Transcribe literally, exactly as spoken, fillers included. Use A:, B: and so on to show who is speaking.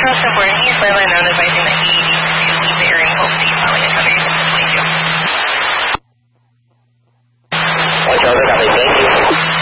A: Charles ten four, he is lately known advising that he needs to leave the area and hope to filing a counter use complaint to.
B: One Charles, copy, thank you.